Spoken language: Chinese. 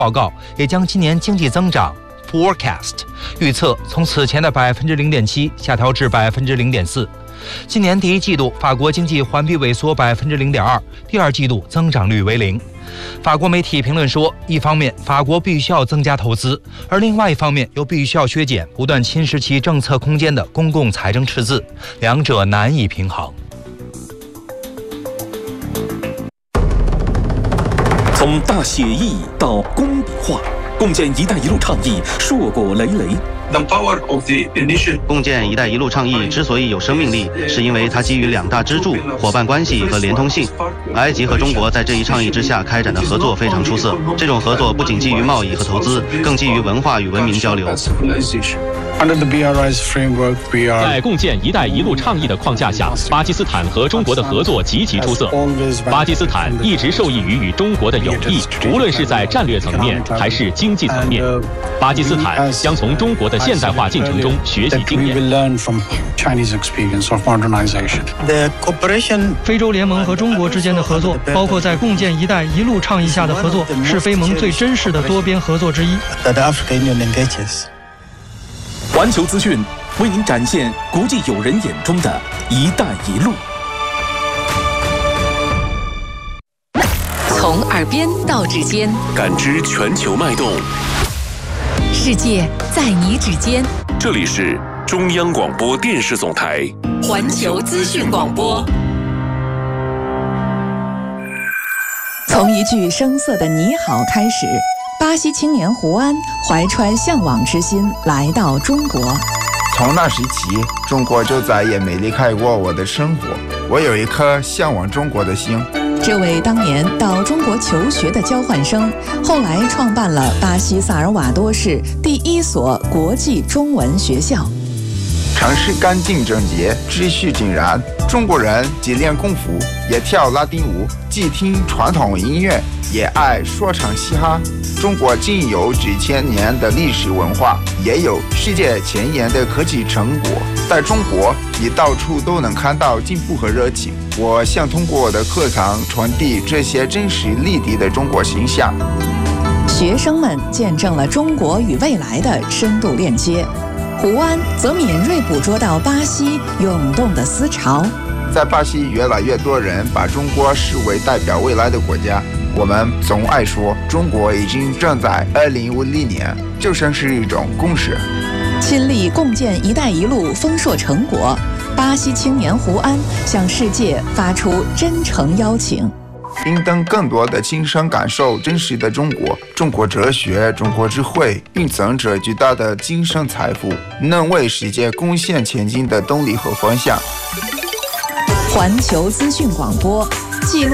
报告也将今年经济增长 forecast 预测从此前的0.7%下调至0.4%。今年第一季度，法国经济环比萎缩0.2%，第二季度增长率为0%。法国媒体评论说，一方面法国必须要增加投资，而另外一方面又必须要削减不断侵蚀其政策空间的公共财政赤字，两者难以平衡。 从大写意到工笔画，共建“一带一路”倡议硕果累累。 共建“一带一路”倡议之所以有生命力，是因为它基于两大支柱：伙伴关系和连通性。埃及和中国在这一倡议之下开展的合作非常出色。这种合作不仅基于贸易和投资，更基于文化与文明交流。 在共建“一带一路”倡议的框架下，巴基斯坦和中国的合作极其出色。巴基斯坦一直受益于与中国的友谊，无论是在战略层面还是经济层面。巴基斯坦将从中国的现代化进程中学习经验。 非洲联盟和中国之间的合作，包括在共建“一带一路”倡议下的合作，是非盟最真实的多边合作之一。 环球资讯为您展现国际友人眼中的一带一路。 从耳边到指尖， 感知全球脉动。 世界在你指尖。 这里是中央广播电视总台环球资讯广播。从一句生涩的你好开始，巴西青年胡安怀揣向往之心来到中国。 从那时起，中国就再也没离开过我的生活。我有一颗向往中国的心。 这位当年到中国求学的交换生，后来创办了巴西萨尔瓦多市第一所国际中文学校。 城市干净整洁，秩序井然。中国人既练功夫，也跳拉丁舞，既听传统音乐，也爱说唱嘻哈。中国既有几千年的历史文化，也有世界前沿的科技成果。在中国，你到处都能看到进步和热情。我想通过我的课堂传递这些真实立体的中国形象。 学生们见证了中国与未来的深度链接。胡安则敏锐捕捉到巴西涌动的思潮。 在巴西，越来越多人把中国视为代表未来的国家。我们总爱说，中国已经站在2050年，就像是一种共识。 亲历共建“一带一路”丰硕成果，巴西青年胡安向世界发出真诚邀请。 并等更多的亲身感受真实的中国，中国哲学、中国智慧蕴藏着巨大的精神财富，能为世界贡献前进的动力和方向。 环球资讯广播记录